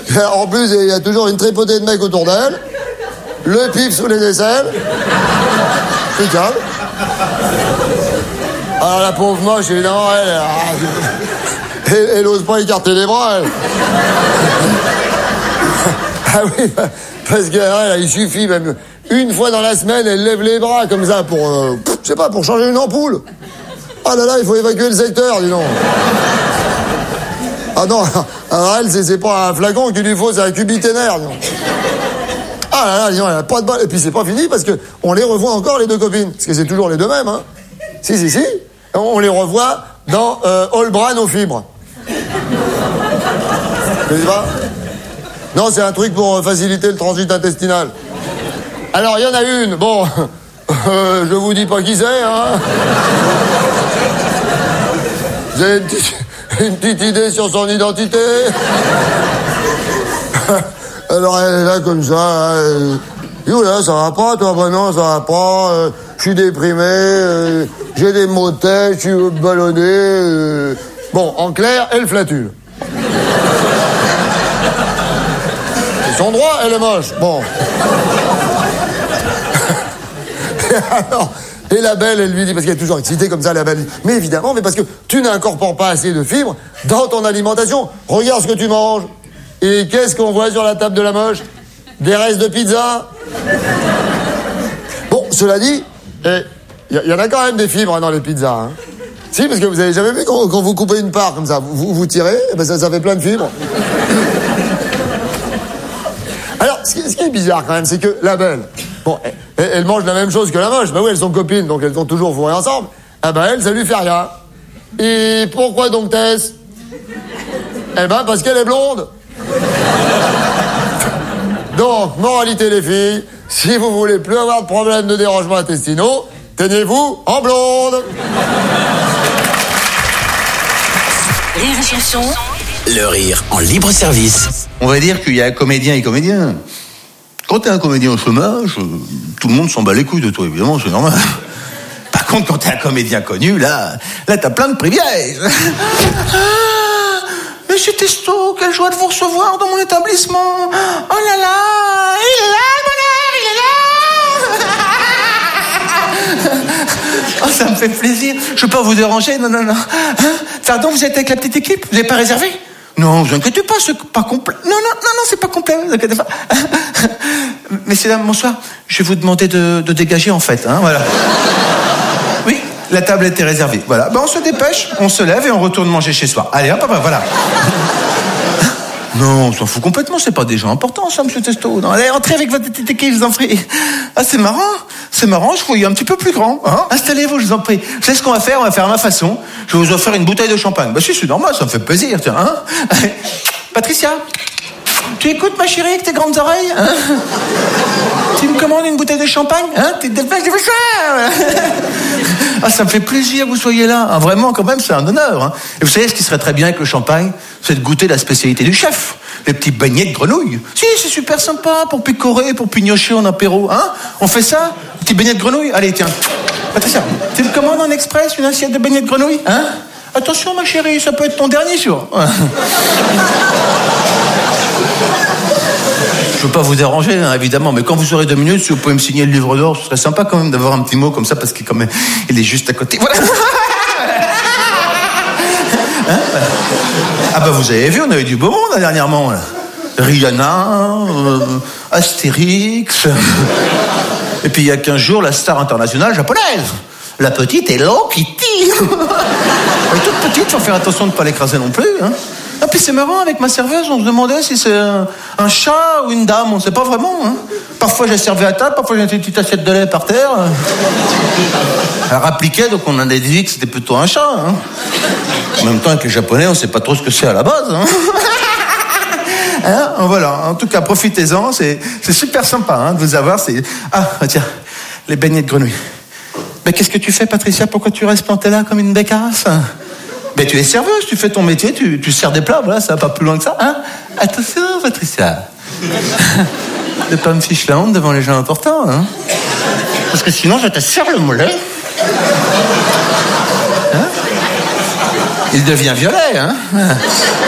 En plus, il y a toujours une tripotée de mecs autour d'elle. Le pif sous les aisselles. Impeccable. Alors la pauvre moche, évidemment, elle ose pas écarter les bras, elle. Ah oui, parce que il suffit même une fois dans la semaine, elle lève les bras comme ça pour, je sais pas, pour changer une ampoule. Ah là là, il faut évacuer le secteur, dis donc. Ah non, alors elle, c'est pas un flacon qu'il lui faut, c'est un cubiténaire, dis donc. Ah là là, dis donc, elle a pas de balle. Et puis c'est pas fini parce que on les revoit encore, les deux copines. Parce que c'est toujours les deux mêmes, hein. Si. On les revoit dans All Bran aux fibres. Vous connaissez pas? Non, c'est un truc pour faciliter le transit intestinal. Alors, il y en a une, bon, je vous dis pas qui c'est, hein. Vous avez une petite idée sur son identité? Alors, elle est là comme ça, là, ça va pas, toi? Bah non, ça va pas, je suis déprimé, j'ai des maux de tête, je suis ballonné, Bon, en clair, elle flatule. C'est son droit, elle est moche. Bon. Alors, et la belle, elle lui dit, parce qu'elle est toujours excitée comme ça, la belle, mais évidemment, mais parce que tu n'incorpores pas assez de fibres dans ton alimentation. Regarde ce que tu manges. Et qu'est-ce qu'on voit sur la table de la moche? Des restes de pizza. Bon, cela dit, il y en a quand même des fibres dans les pizzas, hein. Si, parce que vous avez jamais vu quand vous coupez une part comme ça, vous tirez, et ben ça fait plein de fibres. Alors, ce qui est bizarre quand même, c'est que la belle, bon, elle mange la même chose que la moche. Ben oui, elles sont copines, donc elles ont toujours fourré ensemble. Ah ben elle, ça lui fait rien. Et pourquoi donc Tess? Eh ben parce qu'elle est blonde. Donc, moralité les filles, si vous voulez plus avoir de problème de dérangement intestinaux, teignez-vous en blonde. Rire et chanson. Le rire en libre service. On va dire qu'il y a comédien et comédien. Quand t'es un comédien au chômage, tout le monde s'en bat les couilles de toi, évidemment, c'est normal. Par contre, quand t'es un comédien connu, là t'as plein de privilèges. Monsieur Testo, quelle joie de vous recevoir dans mon établissement. Oh là là, il est là, le bonheur, il est là. Oh, ça me fait plaisir. Je peux pas vous déranger, non. Hein? Pardon, vous êtes avec la petite équipe? Vous n'avez pas réservé? Non, vous inquiétez pas, c'est pas complet. Non, c'est pas complet, vous inquiétez pas. Messieurs, dames, bonsoir. Je vais vous demander de dégager, en fait, hein, voilà. Oui, la table était réservée. Voilà, on se dépêche, on se lève et on retourne manger chez soi. Allez, hop, voilà. Non, on s'en fout complètement, c'est pas des gens importants, ça, monsieur Testo. Non, allez, entrez avec votre petite équipe, je vous en prie. Ah, c'est marrant, je vous voyais un petit peu plus grand. Hein. Installez-vous, je vous en prie. Vous savez ce qu'on va faire? On va faire à ma façon. Je vais vous offrir une bouteille de champagne. Bah si, c'est normal, ça me fait plaisir, tiens. Hein. Patricia, tu écoutes, ma chérie, avec tes grandes oreilles, hein? Tu me commandes une bouteille de champagne, hein? T'es dépêche, Ah, ça me fait plaisir que vous soyez là. Ah, vraiment, quand même, c'est un honneur. Hein. Et vous savez, ce qui serait très bien avec le champagne, c'est de goûter la spécialité du chef. Les petits beignets de grenouille. Si, c'est super sympa pour picorer, pour pignocher en apéro. Hein? On fait ça? Petits beignets de grenouille? Allez, tiens. Attention, tu me commandes en express une assiette de beignets de grenouille? Hein? Attention, ma chérie, ça peut être ton dernier jour. Je veux pas vous déranger, hein, évidemment, mais quand vous aurez 2 minutes, si vous pouvez me signer le livre d'or, ce serait sympa quand même d'avoir un petit mot comme ça, parce qu'il il est juste à côté. Voilà. Hein? Ah bah vous avez vu, on a eu du beau monde dernièrement. Là. Rihanna, Astérix, et puis il y a 15 jours, la star internationale japonaise. La petite Hello Kitty. Elle est toute petite, faut faire attention de ne pas l'écraser non plus. Hein. Ah, puis c'est marrant, avec ma serveuse, on se demandait si c'est un chat ou une dame, on ne sait pas vraiment. Hein. Parfois j'ai servi à table, parfois j'ai une petite assiette de lait par terre. Elle rappliquait, donc on a déduit que c'était plutôt un chat. Hein. En même temps, avec les Japonais, on ne sait pas trop ce que c'est à la base. Hein. Hein, voilà, en tout cas, profitez-en, c'est super sympa hein, de vous avoir. Ah, tiens, les beignets de grenouille. Mais qu'est-ce que tu fais, Patricia? Pourquoi tu restes plantée là comme une bécasse? Mais tu es serveuse, tu fais ton métier, tu sers des plats, voilà, ça va pas plus loin que ça. Hein? Attention, Patricia. Ne pas me fiche la honte devant les gens importants. Hein? Parce que sinon, je te serre le mollet. Hein? Il devient violet. Hein?